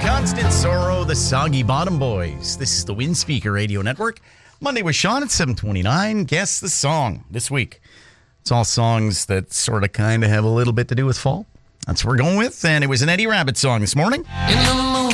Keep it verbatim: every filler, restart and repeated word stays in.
Constant Sorrow, the Soggy Bottom Boys. This is the Windspeaker Radio Network. Monday with Sean at seven twenty-nine. Guess the song this week. It's all songs that sort of kind of have a little bit to do with fall. That's what we're going with. And it was an Eddie Rabbitt song this morning. In the